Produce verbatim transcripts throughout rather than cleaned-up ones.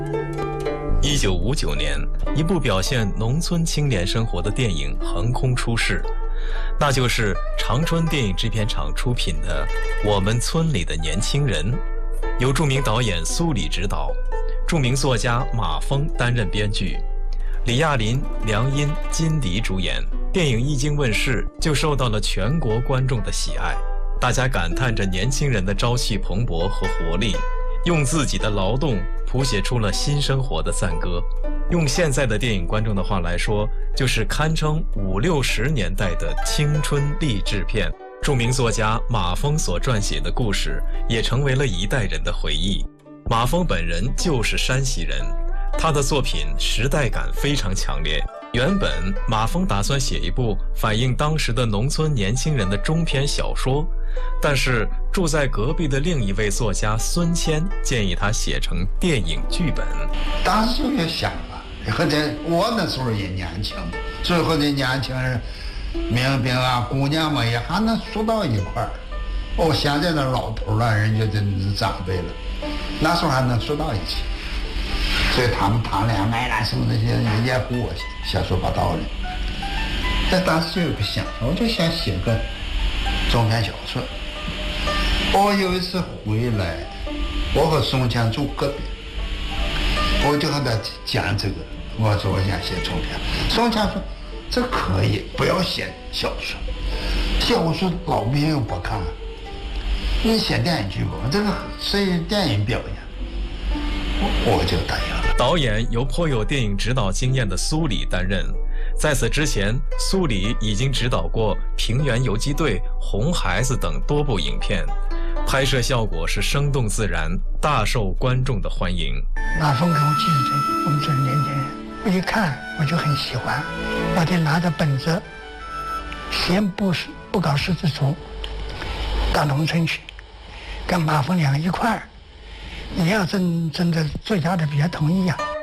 一九五九年，一部表现农村青年生活的电影横空出世，那就是长春电影制片厂出品的《我们村里的年轻人》，由著名导演苏里执导，著名作家马峰担任编剧，李亚林、梁音、金迪主演。电影一经问世，就受到了全国观众的喜爱，大家感叹着年轻人的朝气蓬勃和活力，用自己的劳动谱写出了新生活的赞歌。用现在的电影观众的话来说，就是堪称五六十年代的青春励志片。著名作家马峰所撰写的故事，也成为了一代人的回忆。马峰本人就是山西人，他的作品时代感非常强烈。原本马峰打算写一部反映当时的农村年轻人的中篇小说，但是住在隔壁的另一位作家孙谦建议他写成电影剧本。 当时就想了，或者我那时候也年轻，所以和这年轻人、民兵啊、姑娘们也还能说到一块儿。哦，现在的老头了，人家真是长辈了，那时候还能说到一起。所以他们谈恋爱啦什么那些也和我瞎说八道的。但当时就有个想法，我就想写个中篇小说。我有一次回来，我和宋谦住隔壁，我就和他讲这个，我说我想写中篇。宋谦说这可以，不要写小说，小说老兵又不看，你写电影剧本，这个是电影表演。我就答应了。 导演由颇有电影指导经验的苏里担任。在此之前，苏里已经指导过《平原游击队》《红孩子》等多部影片，拍摄效果是生动自然，大受观众的欢迎。 马峰给我寄的这我们村年轻人，我一看我就很喜欢，我就拿着本子，先不不搞狮子族，到农村去，跟马峰两个一块儿。你要真真的作家的别同意呀、啊。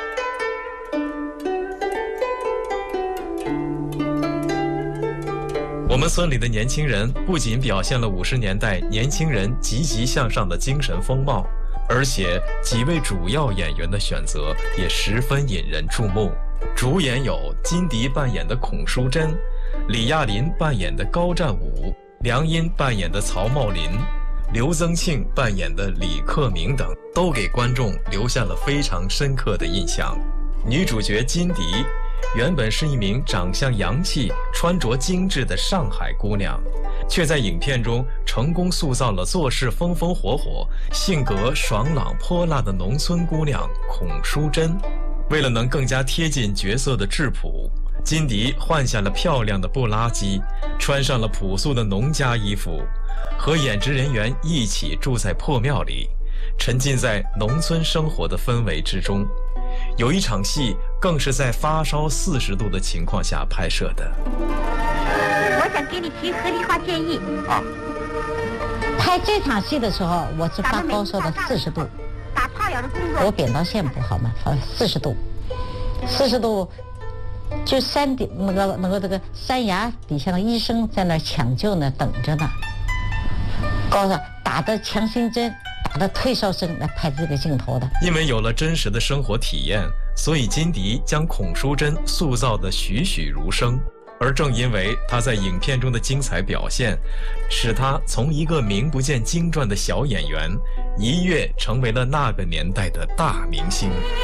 我们村里的年轻人不仅表现了五十年代年轻人积极向上的精神风貌，而且几位主要演员的选择也十分引人注目。主演有金迪扮演的孔淑珍，李亚林扮演的高占武，梁音扮演的曹茂林，刘增庆扮演的李克明等，都给观众留下了非常深刻的印象。女主角金迪原本是一名长相洋气、穿着精致的上海姑娘，却在影片中成功塑造了做事风风火火、性格爽朗泼辣的农村姑娘孔淑珍。为了能更加贴近角色的质朴，金迪换下了漂亮的布拉基，穿上了朴素的农家衣服，和演职人员一起住在破庙里，沉浸在农村生活的氛围之中。有一场戏更是在发烧四十度的情况下拍摄的。 我想给你提合理化建议啊。 拍这场戏的时候，我是发高烧的四十度， 打炮药的工作， 我扁桃腺不好嘛，发四十度，四十度。就山顶那个那个那个山崖底下的医生在那抢救呢，等着呢。高烧打的强心针，打的退烧针来拍这个镜头的。 因为有了真实的生活体验，所以金迪将孔淑珍塑造得栩栩如生。而正因为她在影片中的精彩表现，使她从一个名不见经传的小演员，一跃成为了那个年代的大明星。